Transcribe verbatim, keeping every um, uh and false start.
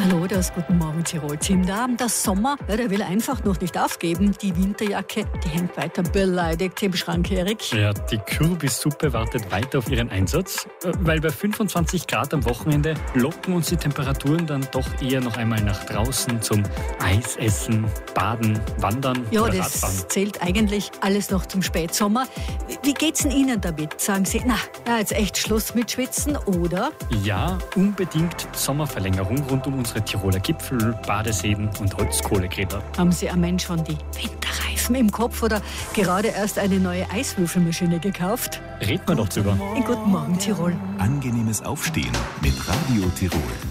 Hallo, das Guten Morgen Tirol-Team da. Der Sommer, ja, der will einfach noch nicht aufgeben. Die Winterjacke, die hängt weiter beleidigt im Schrank, Erik. Ja, die Kürbissuppe wartet weiter auf ihren Einsatz, weil bei fünfundzwanzig Grad am Wochenende locken uns die Temperaturen dann doch eher noch einmal nach draußen zum Eisessen, Baden, Wandern Ja, oder das Radfahren. zählt eigentlich alles noch zum Spätsommer. Wie geht's denn Ihnen damit? Sagen Sie, na, ja, jetzt echt Schluss mit Schwitzen, oder? Ja, unbedingt Sommerverlängerung rund um unsere Tiroler Gipfel, Badeseen und Holzkohlegräber. Haben Sie am Mensch schon die Winterreifen im Kopf oder gerade erst eine neue Eiswürfelmaschine gekauft? Reden wir doch drüber. In Guten Morgen Tirol. Angenehmes Aufstehen mit Radio Tirol.